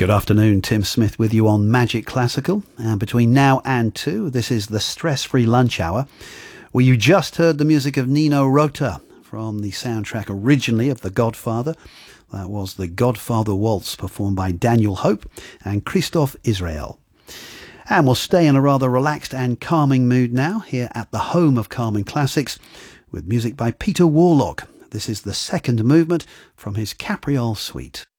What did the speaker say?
Good afternoon, Tim Smith with you on Magic Classical. And between now and 2, this is the stress-free lunch hour, where you just heard the music of Nino Rota from the soundtrack originally of The Godfather. That was The Godfather Waltz, performed by Daniel Hope and Christoph Israel. And we'll stay in a rather relaxed and calming mood now, here at the home of Calming Classics, with music by Peter Warlock. This is the second movement from his Capriole Suite.